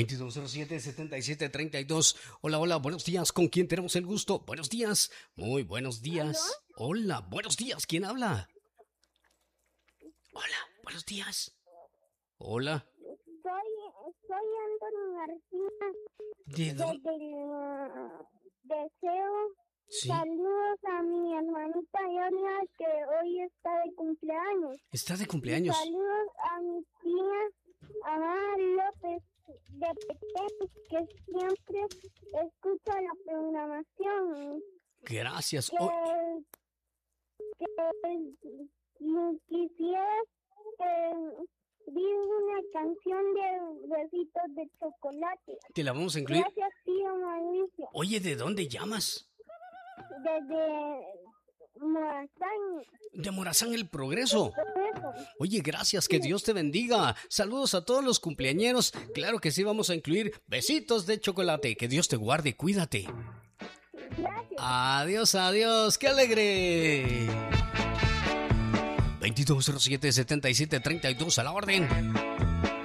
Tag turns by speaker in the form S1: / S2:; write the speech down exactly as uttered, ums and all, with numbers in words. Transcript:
S1: veintidós cero siete, setenta y siete treinta y dos. Hola, hola, buenos días. ¿Con quién tenemos el gusto? Buenos días. Muy buenos días. ¿Aló? Hola, buenos días. ¿Quién habla? Hola, buenos días. Hola.
S2: Soy, soy Antonio García.
S1: ¿De dónde?
S2: Desde Deseo.
S1: ¿Sí?
S2: Saludos a mi hermanita Yonia, que hoy está de cumpleaños.
S1: Está de cumpleaños.
S2: Y saludos a mi tía Amara López de Petén, que siempre escucha la programación.
S1: Gracias.
S2: Que,
S1: Oh.
S2: que quisiera que diga una canción de Besitos de Chocolate.
S1: Te la vamos a incluir.
S2: Gracias, tío Mauricio.
S1: Oye, ¿de dónde llamas?
S2: Desde Morazán.
S1: De Morazán el Progreso. Oye, gracias, que Dios te bendiga. Saludos a todos los cumpleañeros. Claro que sí, vamos a incluir Besitos de Chocolate. Que Dios te guarde, cuídate.
S2: Gracias.
S1: Adiós, adiós, qué alegre. veintidós cero siete, setenta y siete treinta y dos a la orden.